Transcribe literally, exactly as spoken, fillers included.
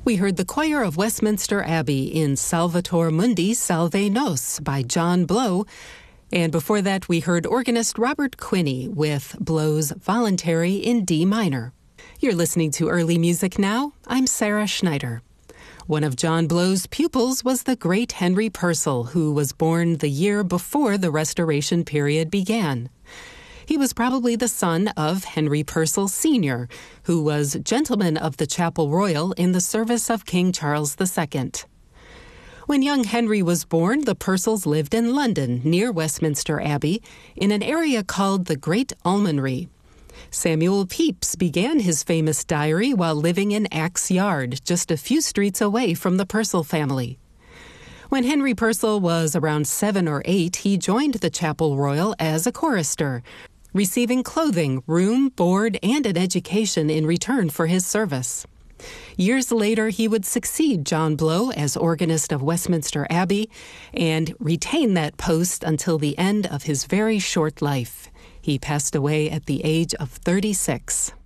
We heard the choir of Westminster Abbey in Salvator Mundi Salve Nos by John Blow, and before that we heard organist Robert Quinney with Blow's Voluntary in D minor. You're listening to Early Music Now. I'm Sarah Schneider. One of John Blow's pupils was the great Henry Purcell, who was born the year before the Restoration period began. He was probably the son of Henry Purcell Senior, who was Gentleman of the Chapel Royal in the service of King Charles the Second. When young Henry was born, the Purcells lived in London, near Westminster Abbey, in an area called the Great Almonry. Samuel Pepys began his famous diary while living in Axe Yard, just a few streets away from the Purcell family. When Henry Purcell was around seven or eight, he joined the Chapel Royal as a chorister, receiving clothing, room, board, and an education in return for his service. Years later, he would succeed John Blow as organist of Westminster Abbey and retain that post until the end of his very short life. He passed away at the age of thirty-six.